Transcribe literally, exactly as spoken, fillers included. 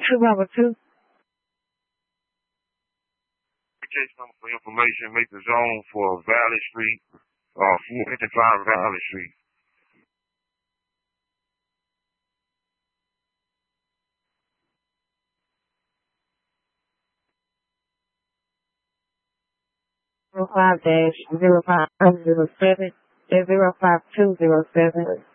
two number two. Case number for information, make the zone for Valley Street, uh, four fifty-five Valley Street. Zero five dash zero five zero seven zero five two zero seven.